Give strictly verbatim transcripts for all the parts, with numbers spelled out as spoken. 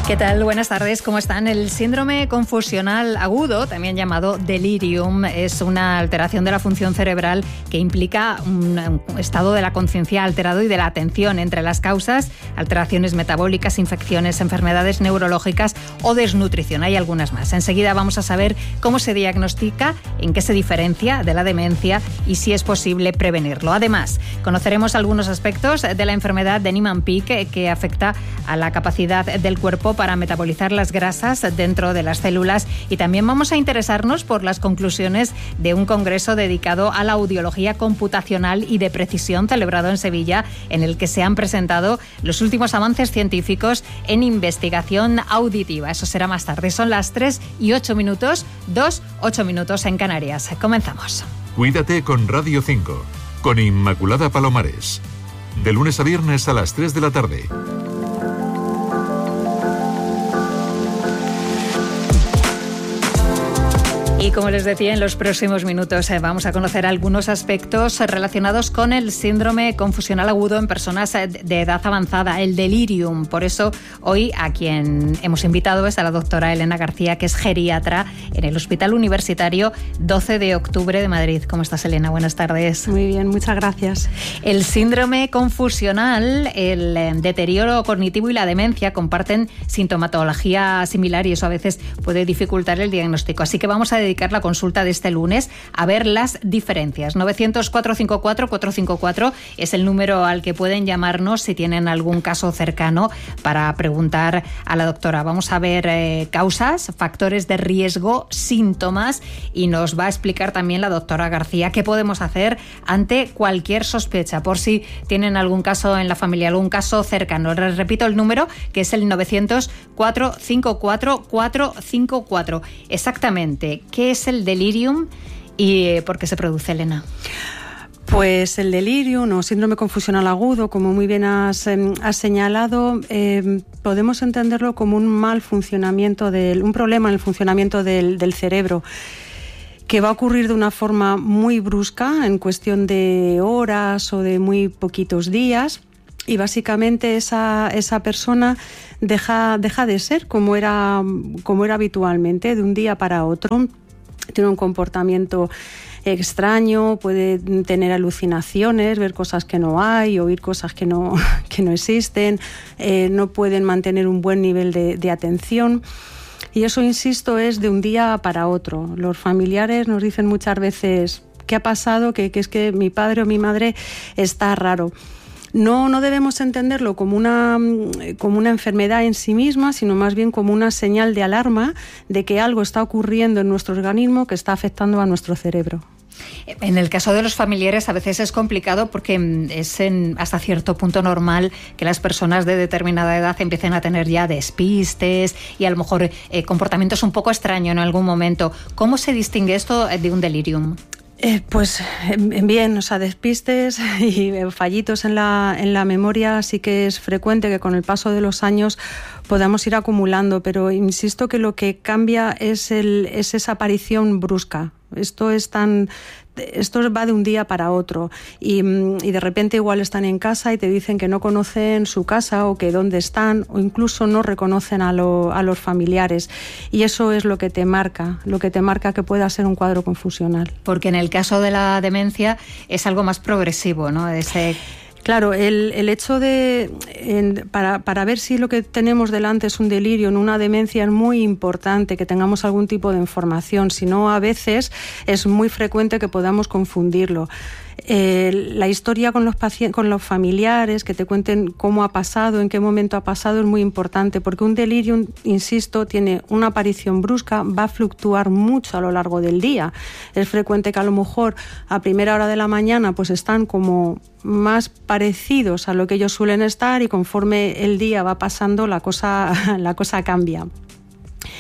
¿Qué tal? Buenas tardes, ¿cómo están? El síndrome confusional agudo, también llamado delirium, es una alteración de la función cerebral que implica un estado de la conciencia alterado y de la atención. Entre las causas, alteraciones metabólicas, infecciones, enfermedades neurológicas o desnutrición. Hay algunas más. Enseguida vamos a saber cómo se diagnostica, en qué se diferencia de la demencia y si es posible prevenirlo. Además, conoceremos algunos aspectos de la enfermedad de Niemann-Pick que afecta a la capacidad del cuerpo para metabolizar las grasas dentro de las células, y también vamos a interesarnos por las conclusiones de un congreso dedicado a la audiología computacional y de precisión celebrado en Sevilla, en el que se han presentado los últimos avances científicos en investigación auditiva. Eso será más tarde. Son las tres y ocho minutos, dos, ocho minutos en Canarias. Comenzamos. Cuídate con Radio cinco, con Inmaculada Palomares. De lunes a viernes a las tres de la tarde. Y como les decía, en los próximos minutos eh, vamos a conocer algunos aspectos relacionados con el síndrome confusional agudo en personas de edad avanzada, el delirium. Por eso hoy a quien hemos invitado es a la doctora Elena García, que es geriatra en el Hospital Universitario doce de octubre de Madrid. ¿Cómo estás, Elena? Buenas tardes. Muy bien, muchas gracias. El síndrome confusional, el eh, deterioro cognitivo y la demencia comparten sintomatología similar y eso a veces puede dificultar el diagnóstico. Así que vamos a dedicar la consulta de este lunes a ver las diferencias. novecientos, cuatrocientos cincuenta y cuatro, cuatrocientos cincuenta y cuatro es el número al que pueden llamarnos si tienen algún caso cercano para preguntar a la doctora. Vamos a ver eh, causas, factores de riesgo, síntomas, y nos va a explicar también la doctora García qué podemos hacer ante cualquier sospecha, por si tienen algún caso en la familia, algún caso cercano. Les repito el número, que es el novecientos, cuatrocientos cincuenta y cuatro, cuatrocientos cincuenta y cuatro. Exactamente, ¿qué es el delirium y por qué se produce, Elena? Pues el delirium o síndrome confusional agudo, como muy bien has, eh, has señalado, eh, podemos entenderlo como un mal funcionamiento, del, un problema en el funcionamiento del, del cerebro, que va a ocurrir de una forma muy brusca, en cuestión de horas o de muy poquitos días. Y básicamente esa, esa persona deja, deja de ser como era, como era habitualmente, de un día para otro. Tiene un comportamiento extraño, puede tener alucinaciones, ver cosas que no hay, oír cosas que no, que no existen, eh, no pueden mantener un buen nivel de, de atención. Y eso, insisto, es de un día para otro. Los familiares nos dicen muchas veces, ¿qué ha pasado? Que, que es que mi padre o mi madre está raro. No, no debemos entenderlo como una, como una enfermedad en sí misma, sino más bien como una señal de alarma de que algo está ocurriendo en nuestro organismo que está afectando a nuestro cerebro. En el caso de los familiares a veces es complicado porque es en, hasta cierto punto normal que las personas de determinada edad empiecen a tener ya despistes y a lo mejor eh, comportamientos un poco extraños en algún momento. ¿Cómo se distingue esto de un delirium? Eh, pues bien, o sea, despistes y fallitos en la, en la memoria sí que es frecuente que con el paso de los años podamos ir acumulando, pero insisto que lo que cambia es, el, es esa aparición brusca. Esto es tan, esto va de un día para otro y, y de repente igual están en casa y te dicen que no conocen su casa o que dónde están o incluso no reconocen a, lo, a los familiares, y eso es lo que te marca, lo que te marca que pueda ser un cuadro confusional. Porque en el caso de la demencia es algo más progresivo, ¿no? Ese... Claro, el, el hecho de, en, para, para ver si lo que tenemos delante es un delirio, en una demencia, es muy importante que tengamos algún tipo de información, si no a veces es muy frecuente que podamos confundirlo. Eh, la historia con los pacientes, con los familiares, que te cuenten cómo ha pasado, en qué momento ha pasado, es muy importante, porque un delirium, insisto, tiene una aparición brusca, va a fluctuar mucho a lo largo del día. Es frecuente que a lo mejor a primera hora de la mañana pues están como más parecidos a lo que ellos suelen estar y conforme el día va pasando la cosa, la cosa cambia.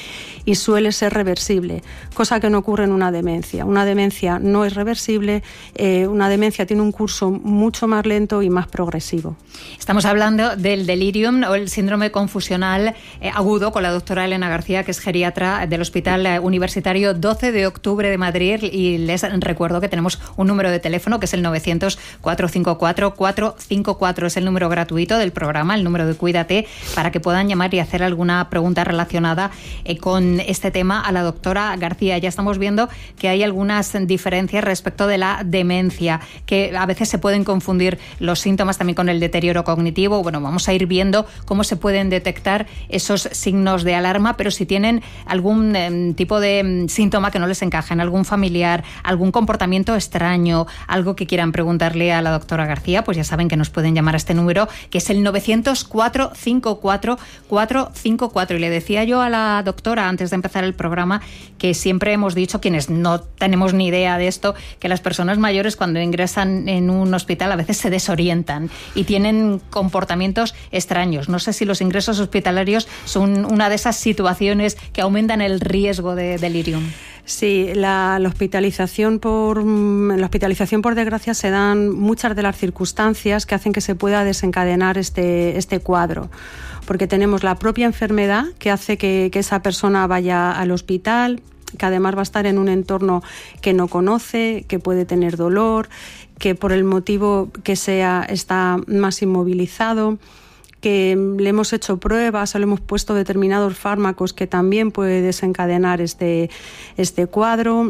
y suele ser reversible, cosa que no ocurre en una demencia. Una demencia no es reversible, eh, una demencia tiene un curso mucho más lento y más progresivo. Estamos hablando del delirium o el síndrome confusional eh, agudo con la doctora Elena García, que es geriatra del Hospital Universitario doce de octubre de Madrid, y les recuerdo que tenemos un número de teléfono que es el novecientos, cuatrocientos cincuenta y cuatro, cuatrocientos cincuenta y cuatro, es el número gratuito del programa, el número de Cuídate, para que puedan llamar y hacer alguna pregunta relacionada eh, con este tema a la doctora García. Ya estamos viendo que hay algunas diferencias respecto de la demencia, que a veces se pueden confundir los síntomas también con el deterioro cognitivo. Bueno, vamos a ir viendo cómo se pueden detectar esos signos de alarma, pero si tienen algún eh, tipo de eh, síntoma que no les encaja en algún familiar, algún comportamiento extraño, algo que quieran preguntarle a la doctora García, pues ya saben que nos pueden llamar a este número, que es el novecientos, cuatrocientos cincuenta y cuatro, cuatrocientos cincuenta y cuatro. Y le decía yo a la doctora antes de empezar el programa que siempre hemos dicho, quienes no tenemos ni idea de esto, que las personas mayores cuando ingresan en un hospital a veces se desorientan y tienen comportamientos extraños. No sé si los ingresos hospitalarios son una de esas situaciones que aumentan el riesgo de delirium. Sí, la, la hospitalización por la hospitalización por desgracia se dan muchas de las circunstancias que hacen que se pueda desencadenar este, este cuadro. Porque tenemos la propia enfermedad que hace que, que esa persona vaya al hospital, que además va a estar en un entorno que no conoce, que puede tener dolor, que por el motivo que sea está más inmovilizado, que le hemos hecho pruebas, le hemos puesto determinados fármacos que también puede desencadenar este, este cuadro.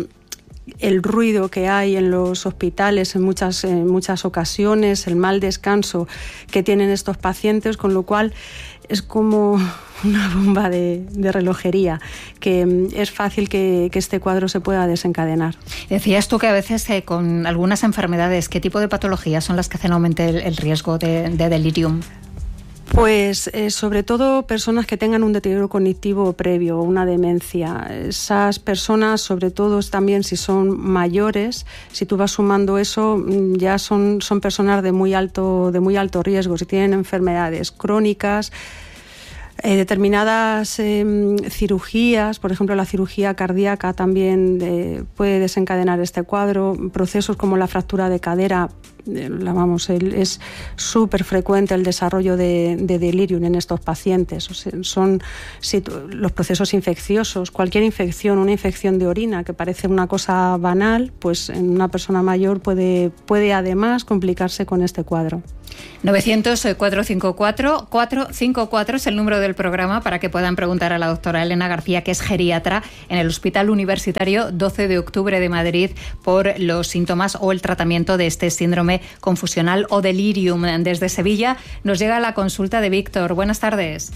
El ruido que hay en los hospitales en muchas, en muchas ocasiones, el mal descanso que tienen estos pacientes, con lo cual es como una bomba de, de relojería, que es fácil que, que este cuadro se pueda desencadenar. Decías tú que a veces eh, con algunas enfermedades, ¿qué tipo de patologías son las que hacen aumentar el, el riesgo de, de delirium? Pues eh, sobre todo personas que tengan un deterioro cognitivo previo, una demencia. Esas personas, sobre todo también si son mayores, si tú vas sumando eso, ya son, son personas de muy alto, de muy alto riesgo. Si tienen enfermedades crónicas, Eh, determinadas eh, cirugías, por ejemplo la cirugía cardíaca también eh, puede desencadenar este cuadro. Procesos como la fractura de cadera, eh, la, vamos, el, es súper frecuente el desarrollo de, de delirium en estos pacientes. O sea, son situ- los procesos infecciosos, cualquier infección, una infección de orina que parece una cosa banal, pues en una persona mayor puede, puede además complicarse con este cuadro. novecientos, cuatrocientos cincuenta y cuatro, cuatrocientos cincuenta y cuatro es el número del programa para que puedan preguntar a la doctora Elena García, que es geriatra en el Hospital Universitario doce de octubre de Madrid, por los síntomas o el tratamiento de este síndrome confusional o delirium. Desde Sevilla nos llega la consulta de Víctor. Buenas tardes.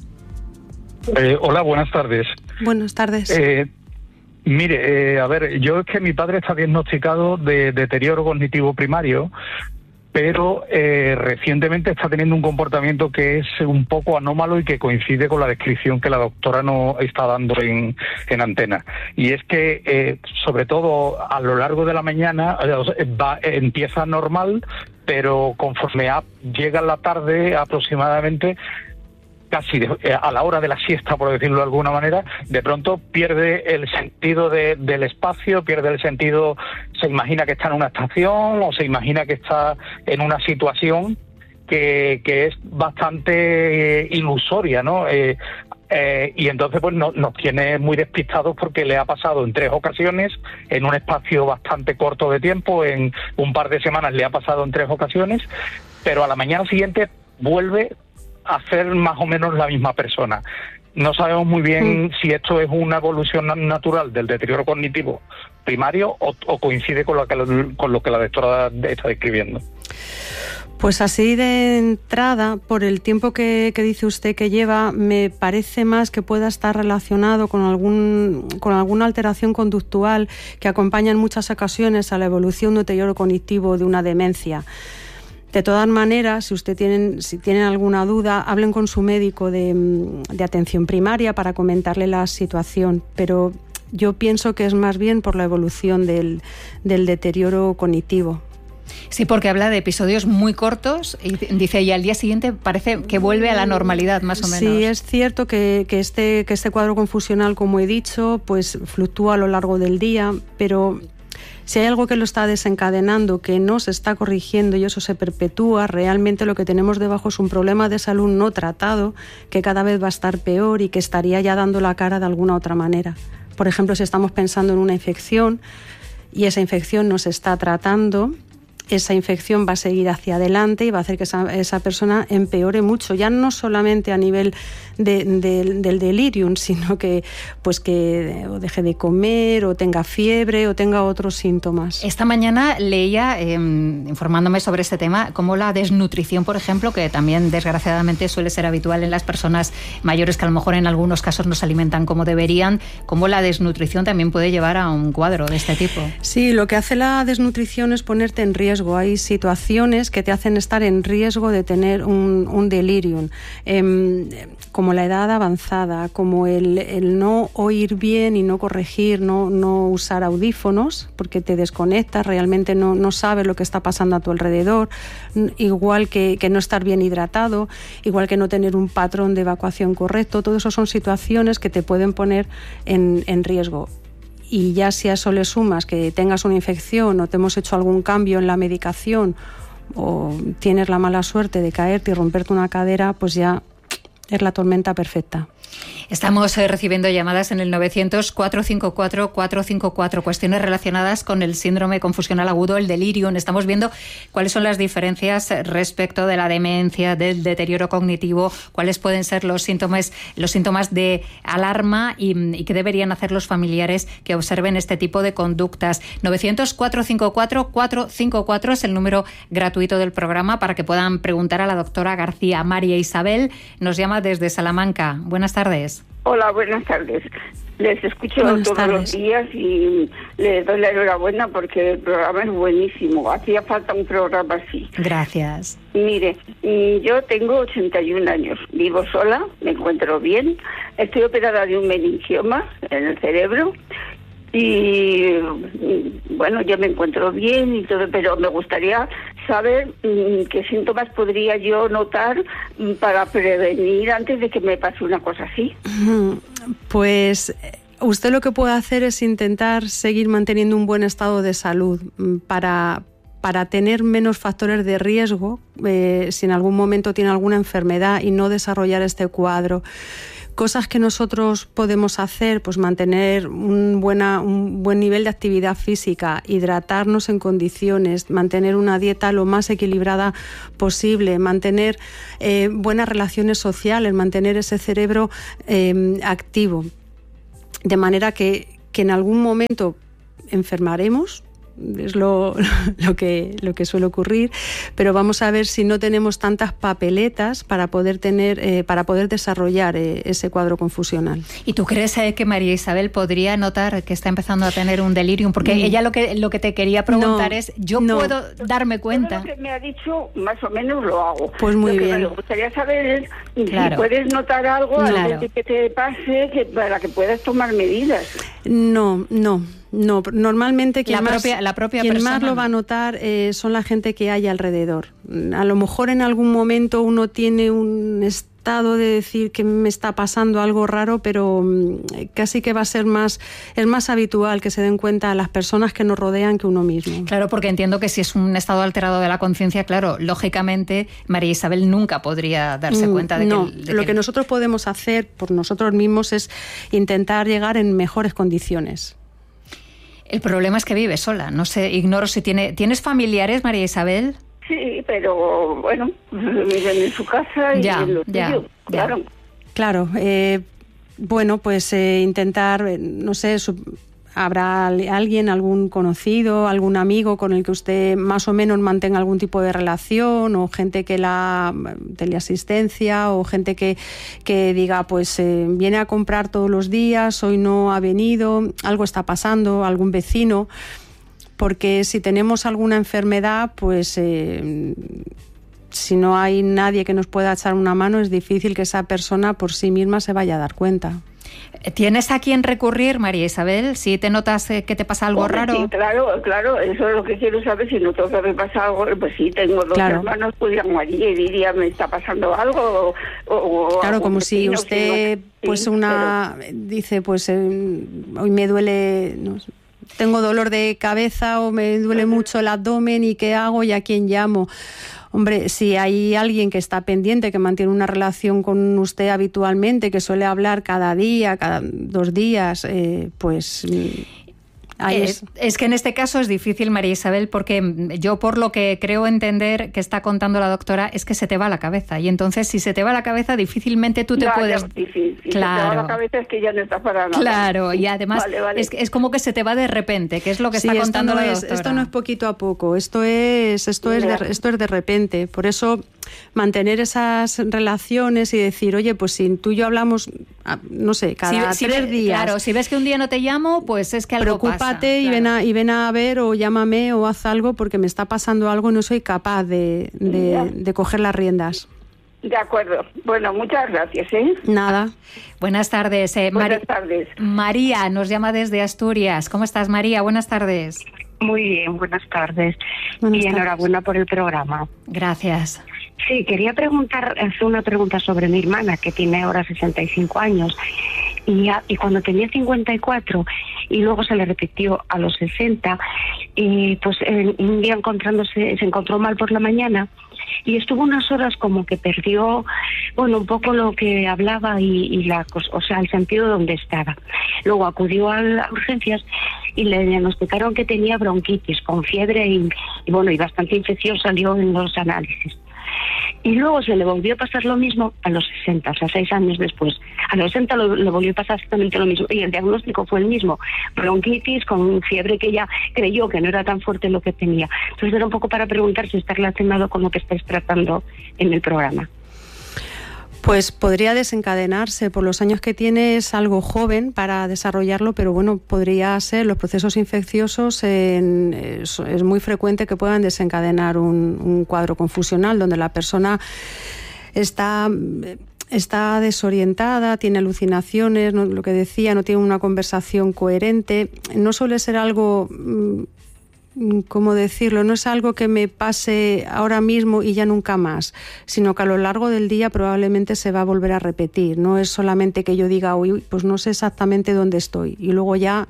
Eh, hola, buenas tardes. Buenas tardes. Eh, mire, eh, a ver, yo es que mi padre está diagnosticado de deterioro cognitivo primario, pero eh, recientemente está teniendo un comportamiento que es un poco anómalo y que coincide con la descripción que la doctora nos está dando en, en antena. Y es que, eh, sobre todo a lo largo de la mañana, va, empieza normal, pero conforme a, llega la tarde aproximadamente, casi de, a la hora de la siesta, por decirlo de alguna manera, de pronto pierde el sentido de, del espacio, pierde el sentido, se imagina que está en una estación o se imagina que está en una situación que, que es bastante eh, ilusoria, ¿no? Eh, eh, y entonces pues no, nos tiene muy despistados porque le ha pasado en tres ocasiones, en un espacio bastante corto de tiempo, en un par de semanas le ha pasado en tres ocasiones, pero a la mañana siguiente vuelve a ser más o menos la misma persona. No sabemos muy bien mm. si esto es una evolución natural del deterioro cognitivo primario o, o coincide con lo, que, con lo que la doctora está describiendo. Pues así de entrada, por el tiempo que, que dice usted que lleva, me parece más que pueda estar relacionado con algún con alguna alteración conductual que acompaña en muchas ocasiones a la evolución de deterioro cognitivo de una demencia. De todas maneras, si usted tienen, si tienen alguna duda, hablen con su médico de, de atención primaria para comentarle la situación, pero yo pienso que es más bien por la evolución del, del deterioro cognitivo. Sí, porque habla de episodios muy cortos y dice, y al día siguiente parece que vuelve a la normalidad, más o menos. Sí, es cierto que, que, este, que este cuadro confusional, como he dicho, pues fluctúa a lo largo del día, pero si hay algo que lo está desencadenando, que no se está corrigiendo y eso se perpetúa, realmente lo que tenemos debajo es un problema de salud no tratado, que cada vez va a estar peor y que estaría ya dando la cara de alguna otra manera. Por ejemplo, si estamos pensando en una infección y esa infección no se está tratando, esa infección va a seguir hacia adelante y va a hacer que esa, esa persona empeore mucho, ya no solamente a nivel de, de, del delirium, sino que, pues que o deje de comer o tenga fiebre o tenga otros síntomas. Esta mañana leía, eh, informándome sobre este tema, cómo la desnutrición, por ejemplo, que también desgraciadamente suele ser habitual en las personas mayores que a lo mejor en algunos casos no se alimentan como deberían, cómo la desnutrición también puede llevar a un cuadro de este tipo. Sí, lo que hace la desnutrición es ponerte en riesgo. Hay situaciones que te hacen estar en riesgo de tener un, un delirium, eh, como la edad avanzada, como el, el no oír bien y no corregir, no, no usar audífonos, porque te desconectas, realmente no, no sabes lo que está pasando a tu alrededor, igual que, que no estar bien hidratado, igual que no tener un patrón de evacuación correcto. Todo eso son situaciones que te pueden poner en, en riesgo. Y ya si a eso le sumas que tengas una infección o te hemos hecho algún cambio en la medicación o tienes la mala suerte de caerte y romperte una cadera, pues ya es la tormenta perfecta. Estamos eh, recibiendo llamadas en el novecientos, cuatrocientos cincuenta y cuatro, cuatrocientos cincuenta y cuatro, cuestiones relacionadas con el síndrome confusional agudo, el delirium. Estamos viendo cuáles son las diferencias respecto de la demencia, del deterioro cognitivo, cuáles pueden ser los síntomas, los síntomas de alarma y, y qué deberían hacer los familiares que observen este tipo de conductas. novecientos, cuatrocientos cincuenta y cuatro, cuatrocientos cincuenta y cuatro es el número gratuito del programa para que puedan preguntar a la doctora García. María Isabel nos llama desde Salamanca. Buenas tardes. Hola, buenas tardes. Les escucho Buenas todos tardes. los días y les doy la enhorabuena porque el programa es buenísimo. Hacía falta un programa así. Gracias. Mire, yo tengo ochenta y un años, vivo sola, me encuentro bien, estoy operada de un meningioma en el cerebro y bueno, yo me encuentro bien y todo, pero me gustaría saber mmm, qué síntomas podría yo notar mmm, para prevenir antes de que me pase una cosa así. Pues usted lo que puede hacer es intentar seguir manteniendo un buen estado de salud para, para tener menos factores de riesgo eh, si en algún momento tiene alguna enfermedad y no desarrollar este cuadro. Cosas que nosotros podemos hacer, pues mantener un, buena, un buen nivel de actividad física, hidratarnos en condiciones, mantener una dieta lo más equilibrada posible, mantener eh, buenas relaciones sociales, mantener ese cerebro eh, activo, de manera que, que en algún momento enfermaremos. Es lo, lo, que, lo que suele ocurrir, pero vamos a ver si no tenemos tantas papeletas para poder tener, eh, para poder desarrollar eh, ese cuadro confusional. ¿Y tú crees eh, que María Isabel podría notar que está empezando a tener un delirium? Porque mm. ella lo que, lo que te quería preguntar no, es, ¿yo no. puedo darme cuenta? Todo lo que me ha dicho, más o menos lo hago. Pues muy lo bien. Que me gustaría saber es claro. si puedes notar algo claro. antes de que te pase, que, para que puedas tomar medidas. No, no. No, normalmente quien, la más, propia, la propia quien persona, más lo va a notar eh, son la gente que hay alrededor. A lo mejor en algún momento uno tiene un estado de decir que me está pasando algo raro, pero casi que va a ser más, es más habitual que se den cuenta las personas que nos rodean que uno mismo. Claro, porque entiendo que si es un estado alterado de la conciencia, claro, lógicamente María Isabel nunca podría darse cuenta de no, que... No, lo que... que nosotros podemos hacer por nosotros mismos es intentar llegar en mejores condiciones. El problema es que vive sola. No sé, ignoro si tiene... ¿Tienes familiares, María Isabel? Sí, pero bueno, viven en su casa y ya, en lo ya, suyo, ya. claro. Claro, eh, bueno, pues eh, intentar, eh, no sé, su, habrá alguien, algún conocido, algún amigo con el que usted más o menos mantenga algún tipo de relación, o gente que la teleasistencia, o gente que, que diga, pues eh, viene a comprar todos los días, hoy no ha venido, algo está pasando, algún vecino, porque si tenemos alguna enfermedad, pues eh, si no hay nadie que nos pueda echar una mano, es difícil que esa persona por sí misma se vaya a dar cuenta. ¿Tienes a quién recurrir, María Isabel? Si te notas eh, que te pasa algo Hombre, raro. Sí, claro, claro, eso es lo que quiero saber. Si noto que me pasa algo, pues sí, tengo dos Claro. hermanos, pues llamaría y diría, me está pasando algo. O, o Claro, algún como si vecino, usted, si no- pues sí, una, dice, pues eh, hoy me duele, no sé, tengo dolor de cabeza o me duele mucho el abdomen y ¿qué hago y a quién llamo? Hombre, si hay alguien que está pendiente, que mantiene una relación con usted habitualmente, que suele hablar cada día, cada dos días, eh, pues... Ahí Es, es. es que en este caso es difícil, María Isabel, porque yo por lo que creo entender que está contando la doctora es que se te va la cabeza y entonces si se te va la cabeza difícilmente tú te Ya, puedes... ya, sí, sí, sí, claro. se te va la cabeza es que ya no está para nada. Claro, y además Vale, vale. Es, es como que se te va de repente, que es lo que Sí, está esto contando no la es, doctora. esto no es poquito a poco, esto es, esto es, Ya. de, esto es de repente. Por eso mantener esas relaciones y decir, oye, pues si tú y yo hablamos, no sé, cada Si- si tres ve- días. Claro, si ves que un día no te llamo, pues es que algo Preocúpate pasa. y, claro. ven a, y ven a ver o llámame o haz algo porque me está pasando algo y no soy capaz de, de, Ya. de coger las riendas. De acuerdo. Bueno, muchas gracias, ¿eh? Nada. Buenas tardes. eh, Buenas Mari- tardes. María nos llama desde Asturias. ¿Cómo estás, María? Buenas tardes. Muy bien, buenas tardes. Buenas y tardes. enhorabuena por el programa. Gracias. Sí, quería preguntar, hacer una pregunta sobre mi hermana, que tiene ahora sesenta y cinco años. Y, a- y cuando tenía cincuenta y cuatro y luego se le repitió a los sesenta, y pues eh, un día encontrándose, se encontró mal por la mañana y estuvo unas horas como que perdió, bueno, un poco lo que hablaba y, y la, cos- o sea, el sentido de donde estaba. Luego acudió a las urgencias y le diagnosticaron que tenía bronquitis con fiebre y, y bueno, y bastante infección salió en los análisis. Y luego se le volvió a pasar lo mismo a los sesenta, o sea, seis años después. A los sesenta lo, le volvió a pasar exactamente lo mismo. Y el diagnóstico fue el mismo. Bronquitis con fiebre que ella creyó que no era tan fuerte lo que tenía. Entonces era un poco para preguntar si está relacionado con lo que estáis tratando en el programa. Pues podría desencadenarse. Por los años que tiene es algo joven para desarrollarlo, pero bueno, podría ser. Los procesos infecciosos en, es, es muy frecuente que puedan desencadenar un, un cuadro confusional donde la persona está... está desorientada, tiene alucinaciones, no, lo que decía, no tiene una conversación coherente. No suele ser algo, ¿cómo decirlo? No es algo que me pase ahora mismo y ya nunca más, sino que a lo largo del día probablemente se va a volver a repetir. No es solamente que yo diga, uy, pues no sé exactamente dónde estoy. Y luego ya,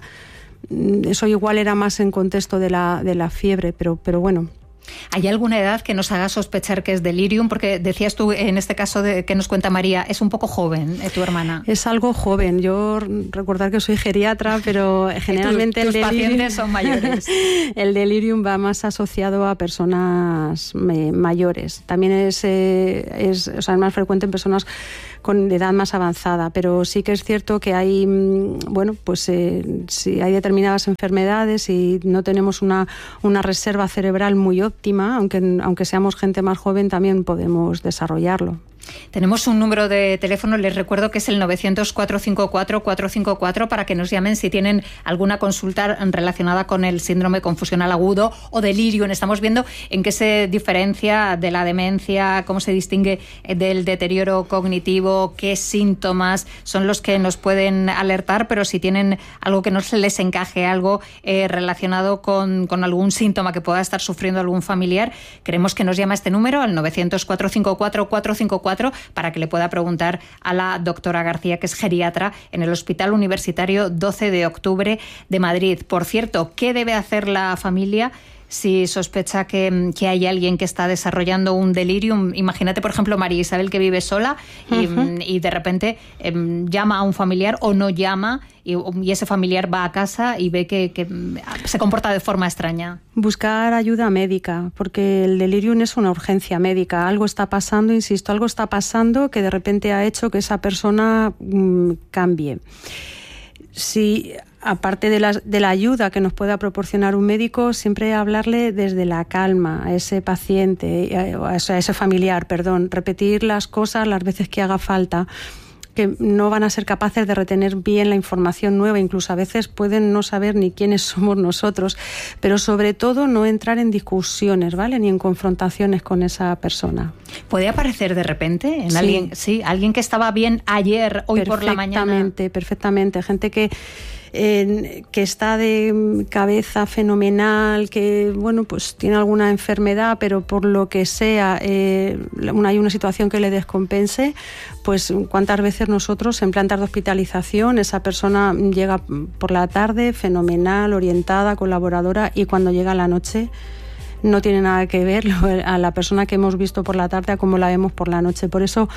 eso igual era más en contexto de la, de la fiebre, pero, pero bueno. ¿Hay alguna edad que nos haga sospechar que es delirium? Porque decías tú, en este caso de, que nos cuenta María, es un poco joven, ¿eh, tu hermana? Es algo joven. Yo recordar que soy geriatra, pero generalmente tus, tus el delirium, pacientes son mayores. El delirium va más asociado a personas me, mayores. También es, eh, es, o sea, es más frecuente en personas con edad más avanzada, pero sí que es cierto que hay, bueno, pues eh, si hay determinadas enfermedades y no tenemos una, una reserva cerebral muy óptima, aunque, aunque seamos gente más joven, también podemos desarrollarlo. Tenemos un número de teléfono, les recuerdo que es el novecientos, cuatrocientos cincuenta y cuatro, cuatrocientos cincuenta y cuatro para que nos llamen si tienen alguna consulta relacionada con el síndrome confusional agudo o delirium. Estamos viendo en qué se diferencia de la demencia, cómo se distingue del deterioro cognitivo, qué síntomas son los que nos pueden alertar, pero si tienen algo que no se les encaje, algo eh, relacionado con, con algún síntoma que pueda estar sufriendo algún familiar, queremos que nos llame a este número, al novecientos, cuatrocientos cincuenta y cuatro, cuatrocientos cincuenta y cuatro, para que le pueda preguntar a la doctora García, que es geriatra en el Hospital Universitario doce de octubre de Madrid. Por cierto, ¿qué debe hacer la familia si sospecha que, que hay alguien que está desarrollando un delirium? Imagínate, por ejemplo, María Isabel, que vive sola y, uh-huh. y de repente eh, llama a un familiar o no llama y, y ese familiar va a casa y ve que, que se comporta de forma extraña. Buscar ayuda médica, porque el delirium es una urgencia médica. Algo está pasando, insisto, algo está pasando que de repente ha hecho que esa persona mmm, cambie. Si... Aparte de la, de la ayuda que nos pueda proporcionar un médico, siempre hablarle desde la calma a ese paciente, a ese familiar, perdón, repetir las cosas las veces que haga falta. que no van a ser capaces de retener bien la información nueva, incluso a veces pueden no saber ni quiénes somos nosotros, pero sobre todo no entrar en discusiones, ¿vale? Ni en confrontaciones con esa persona. ¿Puede aparecer de repente en sí. alguien, sí, alguien que estaba bien ayer, hoy por la mañana? Perfectamente, perfectamente. Gente que Eh, que está de cabeza fenomenal, que bueno, pues tiene alguna enfermedad, pero por lo que sea eh, una, hay una situación que le descompense, pues cuántas veces nosotros en plantas de hospitalización esa persona llega por la tarde fenomenal, orientada, colaboradora, y cuando llega la noche no tiene nada que ver a la persona que hemos visto por la tarde a como la vemos por la noche. Por eso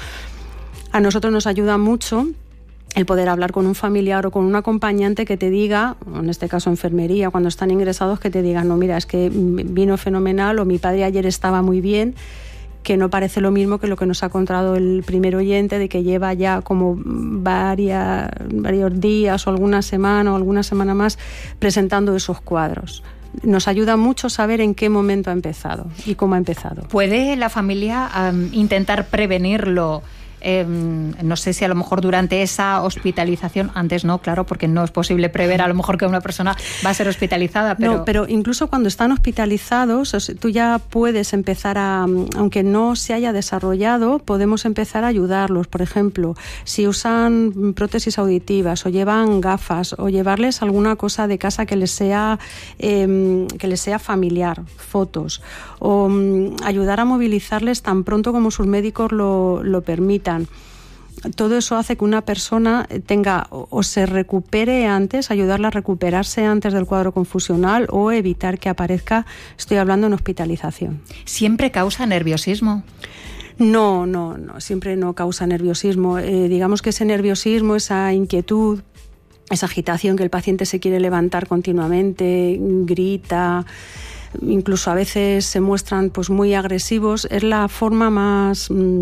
a nosotros nos ayuda mucho el poder hablar con un familiar o con un acompañante que te diga, en este caso enfermería, cuando están ingresados, que te digan, no, mira, es que vino fenomenal, o mi padre ayer estaba muy bien, que no parece lo mismo que lo que nos ha contado el primer oyente, de que lleva ya como varias, varios días o alguna semana o alguna semana más presentando esos cuadros. Nos ayuda mucho saber en qué momento ha empezado y cómo ha empezado. ¿Puede la familia um, intentar prevenirlo? Eh, no sé si a lo mejor durante esa hospitalización, antes no, claro, porque no es posible prever a lo mejor que una persona va a ser hospitalizada, pero... No, pero incluso cuando están hospitalizados, o sea, tú ya puedes empezar a, aunque no se haya desarrollado, podemos empezar a ayudarlos. Por ejemplo, si usan prótesis auditivas o llevan gafas, o llevarles alguna cosa de casa que les sea, eh, que les sea familiar, fotos, o um, ayudar a movilizarles tan pronto como sus médicos lo, lo permitan. Todo eso hace que una persona tenga o se recupere antes, ayudarla a recuperarse antes del cuadro confusional, o evitar que aparezca, estoy hablando en hospitalización. ¿Siempre causa nerviosismo? No, no, no, siempre no causa nerviosismo. Eh, digamos que ese nerviosismo, esa inquietud, esa agitación, que el paciente se quiere levantar continuamente, grita, incluso a veces se muestran pues muy agresivos, es la forma más mmm,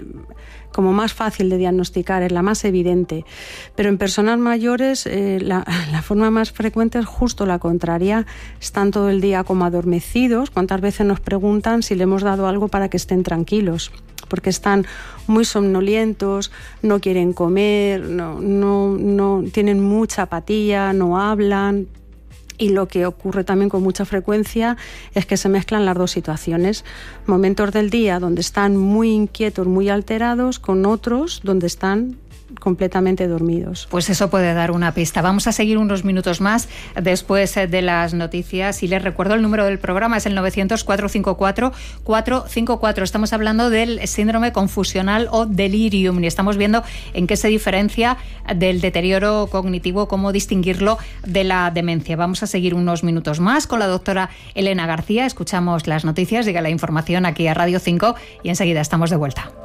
como más fácil de diagnosticar, es la más evidente. Pero en personas mayores eh, la, la forma más frecuente es justo la contraria. Están todo el día como adormecidos. ¿Cuántas veces nos preguntan si le hemos dado algo para que estén tranquilos? Porque están muy somnolientos, no quieren comer, no, no, no tienen mucha apatía, no hablan. Y lo que ocurre también con mucha frecuencia es que se mezclan las dos situaciones. Momentos del día donde están muy inquietos, muy alterados, con otros donde están completamente dormidos. Pues eso puede dar una pista. Vamos a seguir unos minutos más después de las noticias, y les recuerdo el número del programa, es el novecientos, cuatrocientos cincuenta y cuatro, cuatrocientos cincuenta y cuatro. Estamos hablando del síndrome confusional o delirium y estamos viendo en qué se diferencia del deterioro cognitivo, cómo distinguirlo de la demencia. Vamos a seguir unos minutos más con la doctora Elena García. Escuchamos las noticias, llega la información aquí a Radio cinco y enseguida estamos de vuelta.